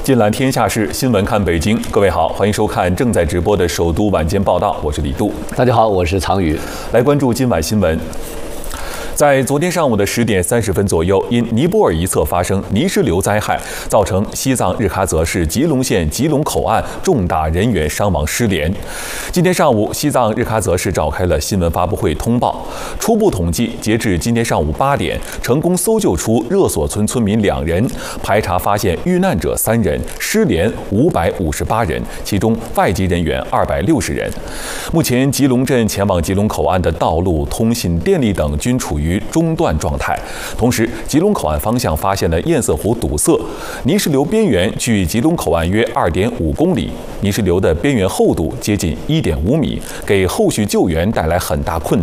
尽览天下事，新闻看北京。各位好，欢迎收看正在直播的首都晚间报道，我是李杜。 大家好，我是常宇。 来关注今晚新闻。在昨天上午的10点30分左右，因尼泊尔一侧发生泥石流灾害，造成西藏日喀则市吉隆县吉隆口岸重大人员伤亡失联。今天上午，西藏日喀则市召开了新闻发布会通报，初步统计，截至今天上午8点，成功搜救出热索村村民2人，排查发现遇难者3人，失联558人，其中外籍人员260人。目前，吉隆镇前往吉隆口岸的道路、通信、电力等均处于中断状态。同时，吉隆口岸方向发现了堰塞湖堵塞，泥石流边缘距吉隆口岸约2.5公里，泥石流的边缘厚度接近1.5米，给后续救援带来很大困难。